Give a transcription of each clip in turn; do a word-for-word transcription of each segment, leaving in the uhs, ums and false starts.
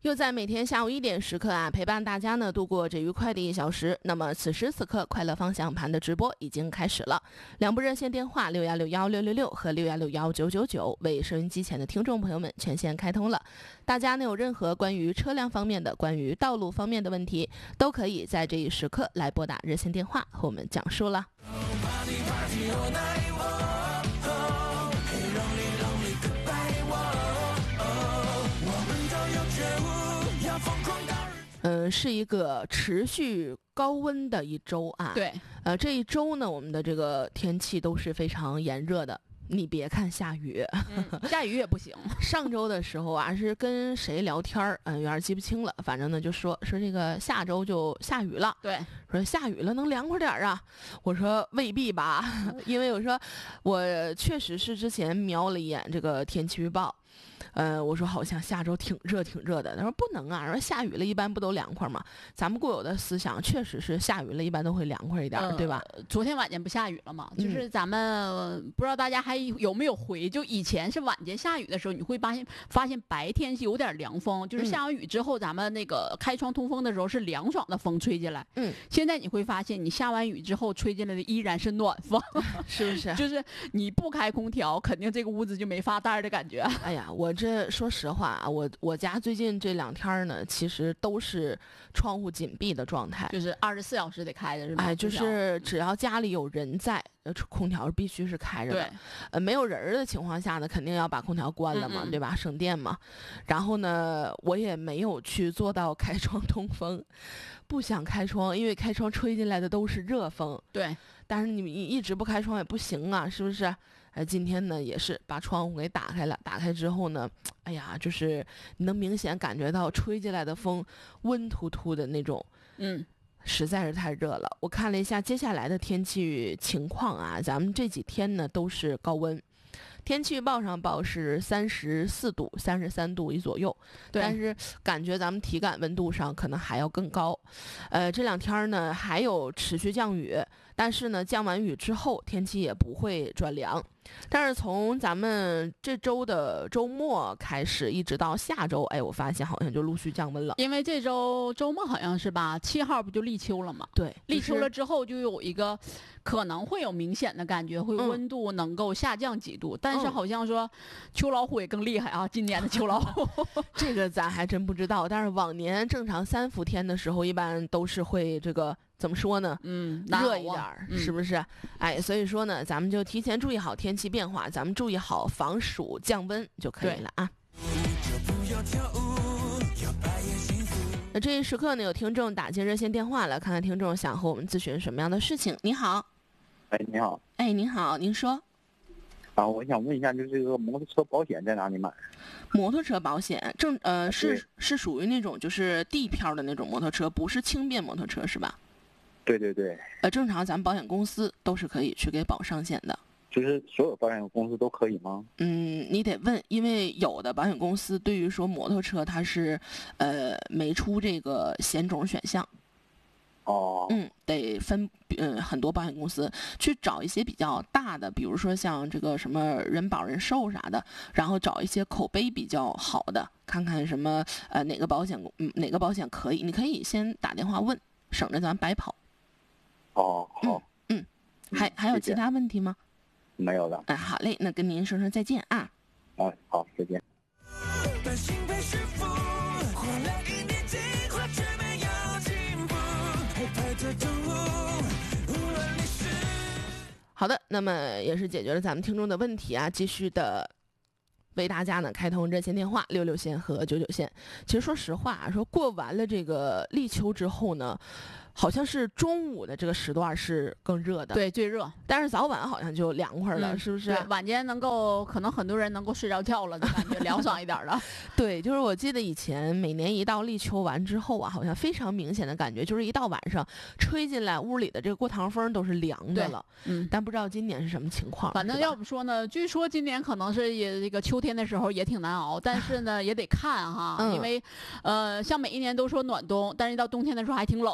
又在每天下午一点时刻啊，陪伴大家呢度过这愉快的一小时。那么此时此刻，快乐方向盘的直播已经开始了。两部热线电话六幺六幺六六六和六幺六幺九九九为收音机前的听众朋友们全线开通了。大家呢有任何关于车辆方面的、关于道路方面的问题，都可以在这一时刻来拨打热线电话和我们讲述了。嗯，是一个持续高温的一周啊。 对， 呃，这一周呢，我们的这个天气都是非常炎热的。你别看下雨， 嗯、下雨也不行。 上周的时候啊，是跟谁聊天儿，嗯，有点记不清了。反正呢，就说说这个下周就下雨了。 对， 说下雨了能凉快点儿啊？我说未必吧，因为我说我确实是之前瞄了一眼这个天气预报。呃，我说好像下周挺热挺热的，他说不能啊，说下雨了一般不都凉快吗？咱们固有的思想确实是下雨了一般都会凉快一点，呃、对吧？ 昨天晚间不下雨了吗？就是咱们不知道大家还有没有回，就以前是晚间下雨的时候，你会发现发现白天是有点凉风，就是下完雨之后，咱们那个开窗通风的时候是凉爽的风吹进来。嗯，现在你会发现，你下完雨之后吹进来的依然是暖风， 是不是？ 就是你不开空调，肯定这个屋子就没发呆的感觉。 哎呀，我这说实话啊，我我家最近这两天呢，其实都是窗户紧闭的状态， 就是二十四小时得开着，是吧？ 哎，就是只要家里有人在，呃，空调必须是开着的。 对， 呃，没有人的情况下呢，肯定要把空调关了嘛，嗯嗯对吧？省电嘛。然后呢，我也没有去做到开窗通风，不想开窗，因为开窗吹进来的都是热风。 对， 但是你一直不开窗也不行啊，是不是？哎，今天呢也是把窗户给打开了，打开之后呢，哎呀，就是你能明显感觉到吹进来的风温突突的那种， 嗯， 实在是太热了。我看了一下接下来的天气情况啊，咱们这几天呢都是高温。天气预报上报是三十四度、三十三度一左右，但是感觉咱们体感温度上可能还要更高。呃，这两天呢还有持续降雨，但是呢降完雨之后天气也不会转凉。但是从咱们这周的周末开始，一直到下周，哎，我发现好像就陆续降温了。 因为这周周末好像是吧，七号不就立秋了吗？ 对， 立秋了之后就有一个可能会有明显的感觉，会温度能够下降几度。嗯、但是好像说秋老虎也更厉害啊，今年的秋老虎这个咱还真不知道。但是往年正常三伏天的时候，一般都是会这个。怎么说呢？ 嗯， 热一点儿，是不是？哎，所以说呢，咱们就提前注意好天气变化，咱们注意好防暑降温就可以了啊。那这一时刻呢，有听众打进热线电话了，看看听众想和我们咨询什么样的事情。你好， 哎，你好， 哎，您好，您说。 啊，我想问一下，就是这个摩托车保险在哪里买？ 摩托车保险正呃是是属于那种就是地票的那种摩托车，不是轻便摩托车是吧？ 对对对， 呃，正常咱们保险公司都是可以去给保上险的。 就是所有保险公司都可以吗？ 嗯，你得问，因为有的保险公司对于说摩托车它是，呃，没出这个险种选项。 哦。 嗯，得分嗯很多保险公司去找一些比较大的，比如说像这个什么人保人寿啥的，然后找一些口碑比较好的，看看什么呃哪个保险嗯哪个保险可以，你可以先打电话问，省着咱白跑。 哦，好， 嗯，嗯还还有其他问题吗？ 没有了。 哎，好嘞，那跟您说声再见啊。 啊，好，再见。 好的，那么也是解决了咱们听众的问题啊，继续的。为大家呢开通热线电话六六线和九九线。其实说实话，说过完了这个立秋之后呢，好像是中午的这个时段是更热的， 对，最热。 但是早晚好像就凉快了，嗯、是不是？ 对，晚间能够，可能很多人能够睡着觉了，就感觉凉爽一点了。 对，就是我记得以前每年一到立秋完之后啊，好像非常明显的感觉，就是一到晚上吹进来屋里的这个过堂风都是凉的了。嗯，但不知道今年是什么情况。 反正要不说呢，据说今年可能是也这个秋天的时候也挺难熬，但是呢也得看哈，嗯、因为呃像每一年都说暖冬，但是到冬天的时候还挺冷。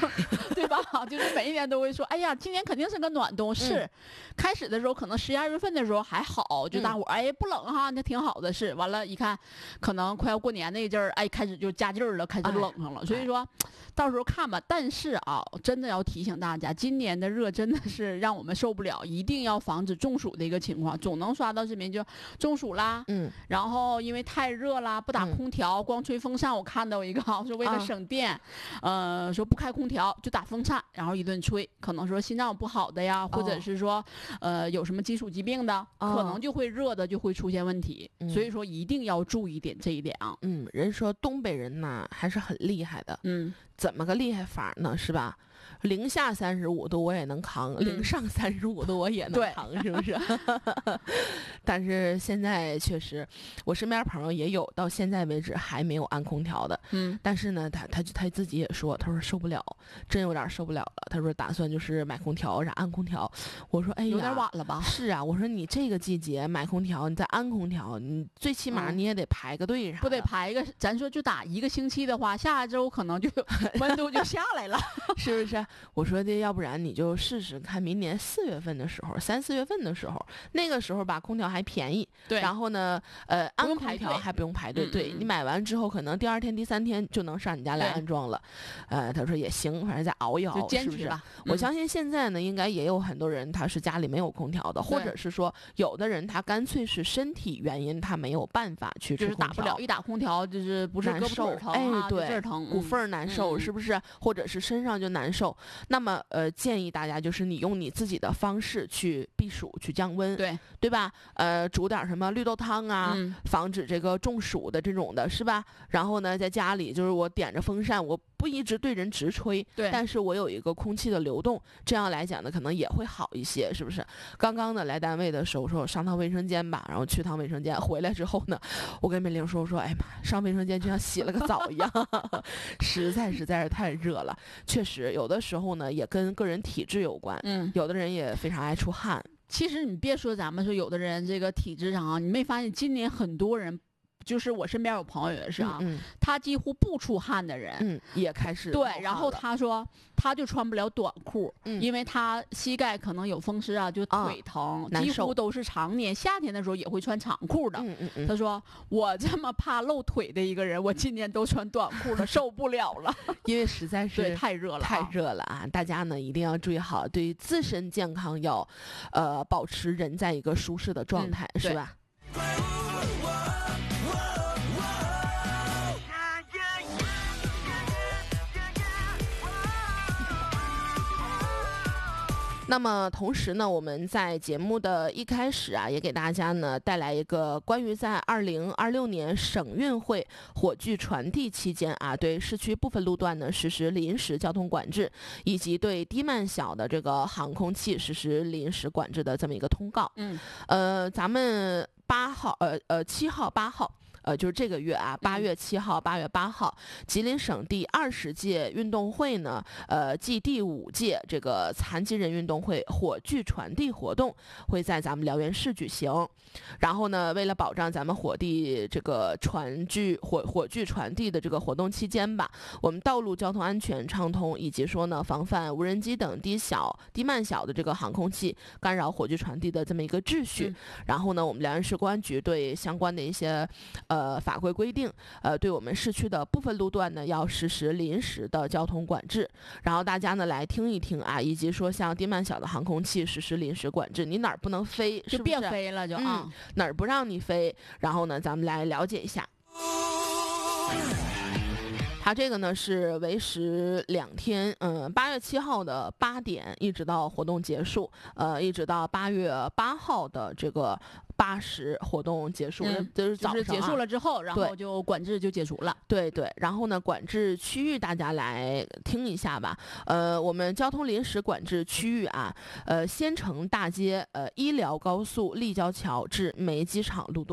对吧？就是每一年都会说，哎呀，今年肯定是个暖冬。是， 嗯、 开始的时候可能十一二月份的时候还好，就大伙儿、嗯、哎不冷哈，那挺好的。是，完了，一看可能快要过年那阵儿，哎，开始就加劲儿了，开始冷上了。哎、所以说，到时候看吧。但是啊，真的要提醒大家，今年的热真的是让我们受不了，一定要防止中暑的一个情况。总能刷到视频就中暑啦， 嗯， 然后因为太热啦，不打空调，嗯、光吹风扇。我看到一个说为了省电，啊、呃，说不开空调就打风扇，然后一顿吹，可能说心脏不好的呀，或者是说，呃，有什么基础疾病的， 哦、 可能就会热的就会出现问题。嗯、所以说一定要注意点这一点啊。 嗯，人说东北人呐还是很厉害的， 嗯， 怎么个厉害法呢？是吧？零下三十五度我也能扛，零上三十五度我也能扛，嗯、是不是？但是现在确实，我身边朋友也有到现在为止还没有安空调的。 嗯， 但是呢，他他他自己也说，他说受不了，真有点受不了了。他说打算就是买空调，然后安空调。我说哎呀， 有点晚了吧？ 是啊，我说你这个季节买空调，你再安空调，你最起码你也得排个队啥的、嗯、 不得排一个？咱说就打一个星期的话，下周可能就温度就下来了， 是不是？我说的，要不然你就试试看，明年四月份的时候，三四月份的时候，那个时候吧，空调还便宜， 对， 然后呢，呃，安空调还不用排队，对，你买完之后，可能第二天、第三天就能上你家来安装了。呃，他说也行，反正再熬一熬， 就坚持吧。 是不是？我相信现在呢，应该也有很多人他是家里没有空调的，或者是说有的人他干脆是身体原因，他没有办法去就是打不了，一打空调就是不是胳膊腿疼， 哎，对， 这儿疼， 骨缝难受， 嗯、 是不是？或者是身上就难受。那么呃，建议大家就是你用你自己的方式去避暑、去降温， 对对吧？呃，煮点什么绿豆汤啊， 嗯、 防止这个中暑的这种的，是吧？然后呢，在家里就是我点着风扇，我不一直对人直吹， 对， 但是我有一个空气的流动，这样来讲呢，可能也会好一些，是不是？刚刚呢来单位的时候说上趟卫生间吧，然后去趟卫生间，回来之后呢，我跟美玲说说，哎呀妈，上卫生间就像洗了个澡一样，实在实在是太热了。确实，有的时候呢也跟个人体质有关， 嗯， 有的人也非常爱出汗。 其实你别说咱们说有的人这个体质上啊，你没发现今年很多人。就是我身边有朋友也是啊， 嗯嗯、 他几乎不出汗的人， 嗯，也开始对，然后他说他就穿不了短裤， 嗯、 因为他膝盖可能有风湿啊，就腿疼， 啊、 几乎都是常年夏天的时候也会穿长裤的。 嗯嗯嗯、 他说我这么怕露腿的一个人，我今年都穿短裤了，受不了了， 因为实在是太热了， 太热了啊！大家呢一定要注意好，对自身健康要，呃，保持人在一个舒适的状态， 嗯、 是吧？那么同时呢，我们在节目的一开始啊，也给大家呢带来一个关于在二零二六年省运会火炬传递期间啊，对市区部分路段呢实施临时交通管制，以及对低慢小的这个航空器实施临时管制的这么一个通告。 嗯， 呃，咱们八号，呃呃七号、八号。呃，就是这个月啊，八月七号、八月八号，吉林省第二十届运动会呢，呃，暨第五届这个残疾人运动会火炬传递活动会在咱们辽源市举行。然后呢，为了保障咱们火地这个传炬火火炬传递的这个活动期间吧，我们道路交通安全畅通，以及说呢，防范无人机等低小、低慢小的这个航空器干扰火炬传递的这么一个秩序。 嗯、 然后呢，我们辽源市公安局对相关的一些呃，法规规定，呃，对我们市区的部分路段呢，要实施临时的交通管制。然后大家呢来听一听啊，以及说像低慢小的航空器实施临时管制，你哪儿不能飞，是不是？ 就别飞了就啊、 嗯，哪儿不让你飞？然后呢，咱们来了解一下。它这个呢是为时两天，嗯，八月七号的八点一直到活动结束，呃，一直到八月八号的这个八时活动结束， 嗯、 就是早上、啊、 就是结束了之后，然后就管制就解除了。 对对，然后呢，管制区域大家来听一下吧。呃，我们交通临时管制区域啊，呃，仙城大街、呃，医疗高速立交桥至梅机场路段。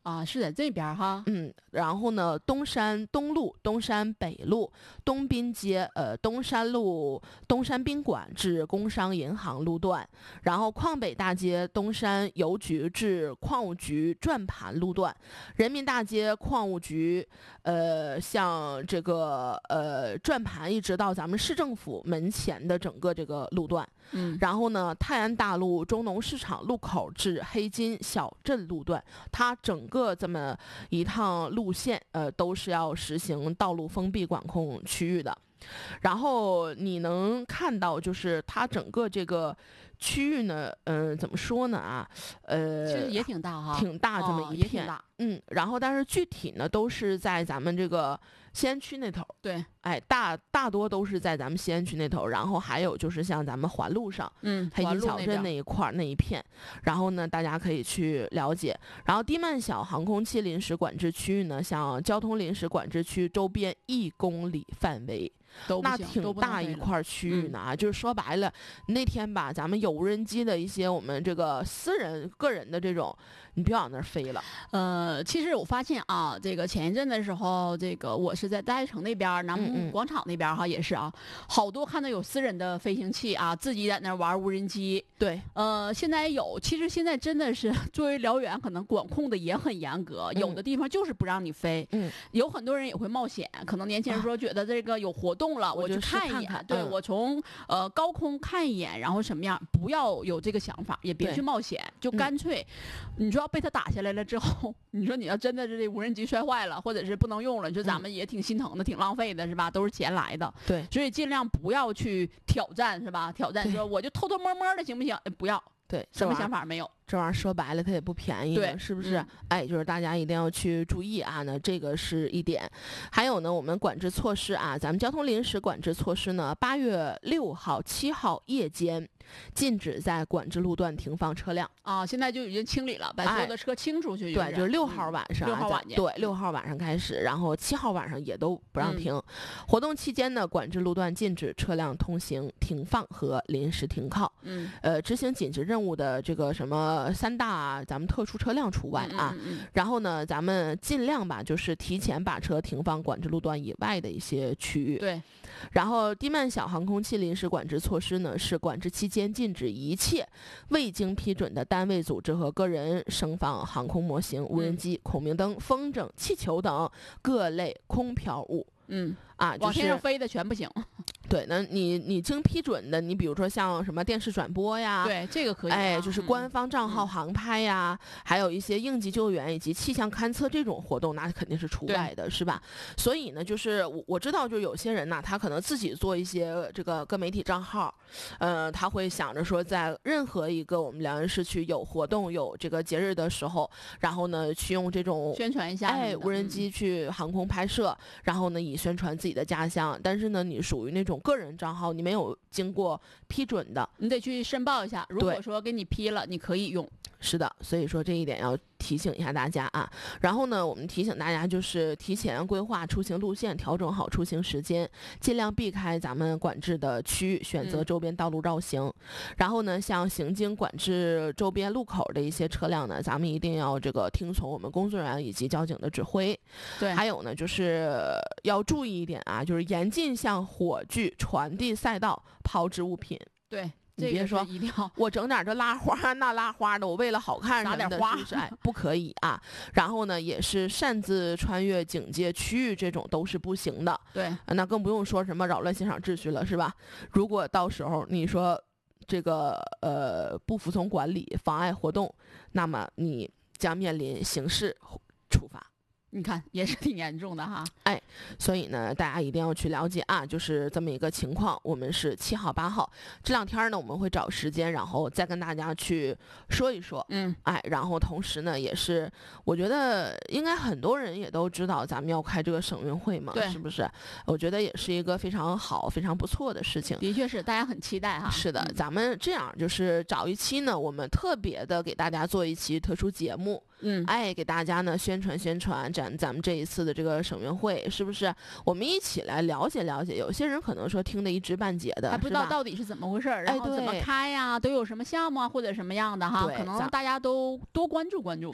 啊，是在这边哈。 嗯，然后呢，东山东路、东山北路、东滨街、呃东山路、东山宾馆至工商银行路段，然后矿北大街东山邮局至矿务局转盘路段，人民大街矿务局，呃，像这个呃转盘一直到咱们市政府门前的整个这个路段。 嗯， 然后呢，泰安大路中农市场路口至黑金小镇路段，它整个这么一趟路线，呃，都是要实行道路封闭管控区域的。然后你能看到，就是它整个这个区域呢，嗯、呃，怎么说呢啊，呃， 其实也挺大哈， 挺大这么哦一片， 也挺大。 嗯，然后但是具体呢，都是在咱们这个西安区那头。 对， 哎，大大多都是在咱们西安区那头，然后还有就是像咱们环路上， 嗯， 黑金小镇环路那边那一块儿那一片，然后呢，大家可以去了解。然后低慢小航空器临时管制区域呢，像交通临时管制区周边一公里范围。 都不行那挺都不能飞了大一块区域呢啊，就是说白了，那天吧，咱们有无人机的一些我们这个私人个人的这种，你别往那儿飞了。 呃，其实我发现啊，这个前一阵的时候，这个我是在大悦城那边儿南嗯嗯牧广场那边儿哈，也是啊，好多看到有私人的飞行器啊，自己在那儿玩无人机。 对， 呃，现在有，其实现在真的是作为辽源，可能管控的也很严格，有的地方就是不让你飞。 嗯， 有很多人也会冒险，可能年轻人说觉得这个有活动了，我去我就试看一眼， 看看对、 嗯我从呃高空看一眼，然后什么样，不要有这个想法，也别对去冒险，就嗯干脆，你说要被他打下来了之后，你说你要真的是这无人机摔坏了，或者是不能用了，就咱嗯们也挺心疼的，挺浪费的，是吧？都是钱来的， 对， 所以尽量不要去挑战，是吧？挑战对说我就偷偷摸摸的行不行？哎不要， 对， 什么这玩意儿想法没有？ 这玩意儿说白了，它也不便宜对的，是不是？ 嗯哎，就是大家一定要去注意啊。那这个是一点。还有呢，我们管制措施啊，咱们交通临时管制措施呢，八月六号、七号夜间禁止在管制路段停放车辆。 啊，现在就已经清理了，把所有的车清出去、 对，就是六嗯号晚上、啊，咱六号晚间对，六号晚上开始，然后七号晚上也都不让嗯停。活动期间呢，管制路段禁止车辆通行、停放和临时停靠。 嗯， 呃，执行紧急任务的这个什么三大啊，咱们特殊车辆除外啊。 嗯嗯嗯然后呢，咱们尽量吧，就是提前把车停放管制路段以外的一些区域。 对， 然后低慢小航空器临时管制措施呢，是管制期间禁止一切未经批准的单位、组织和个人升放航空模型、无人嗯机、孔明灯、风筝、气球等各类空飘物。 嗯， 啊，就往天上是飞的全不行。 对，那你你经批准的，你比如说像什么电视转播呀， 对，这个可以、啊。 哎，就是官嗯方账号嗯航拍呀，还有一些应急救援以及气象勘测这种活动，那肯定是除对外的，是吧？所以呢，就是我我知道，就有些人呢，他可能自己做一些这个各媒体账号，呃，他会想着说，在任何一个我们辽源市区有活动、有这个节日的时候，然后呢，去用这种宣传一下什么的， 哎，无人嗯机去航空拍摄，然后呢，以宣传自己的家乡。但是呢，你属于那种个人账号，你没有经过批准的， 你得去申报一下。如对果说给你批了，你可以用。 是的，所以说这一点要提醒一下大家啊。然后呢，我们提醒大家就是提前规划出行路线，调整好出行时间，尽量避开咱们管制的区域，选择嗯周边道路绕行。然后呢，像行经管制周边路口的一些车辆呢，咱们一定要这个听从我们工作人员以及交警的指挥。 对， 还有呢，就是要注意一点啊，就是严禁向火炬、传递赛道抛掷物品。 对，这个是你别说一定要。 我整点这拉花那拉花的，我为了好看什么的， 撒点花是不是？哎，不可以啊。然后呢，也是擅自穿越警戒区域，这种都是不行的。 对， 啊那更不用说什么扰乱现场秩序了，是吧？如果到时候你说这个呃不服从管理、妨碍活动，那么你将面临刑事处罚。 你看也是挺严重的哈。 所以呢，大家一定要去了解啊，就是这么一个情况。我们是七号、八号这两天呢，我们会找时间，然后再跟大家去说一说。 嗯， 哎，然后同时呢，也是我觉得应该很多人也都知道咱们要开这个省运会嘛， 对是不是？我觉得也是一个非常好、非常不错的事情。 的确是，大家很期待哈。 是的， 嗯咱们这样就是找一期呢，我们特别的给大家做一期特殊节目， 嗯， 哎，给大家呢宣传宣传咱咱们这一次的这个省运会，是不是？我们一起来了解了解。有些人可能说听得一知半解的， 还不知是吧道到底是怎么回事儿，然哎后怎么对开呀，都有什么项目啊，或者什么样的哈， 对可能咱大家都多关注关注。